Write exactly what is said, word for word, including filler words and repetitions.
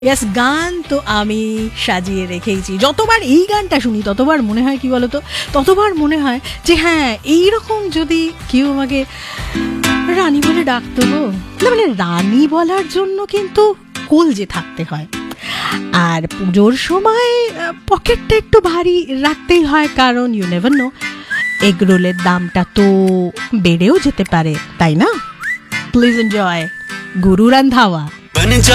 ইয়াস, গান তো আমি সাজিয়ে রেখেইছি। যতবার এই গানটা শুনি ততবার মনে হয় কি বলতো, ততবার মনে হয় যে হ্যাঁ এইরকম যদি কেউ আমাকে রানী বলে ডাকতো গো। না মানে রানী বলার জন্য কিন্তু কলজে থাকতে হয়, আর পুজোর সময় পকেটটা একটু ভারী রাখতেই হয়, কারণ ইউ নেভার নো এগরোলের দামটা তো বেড়েও যেতে পারে, তাই না? Please enjoy Guru রান্ধাওয়া।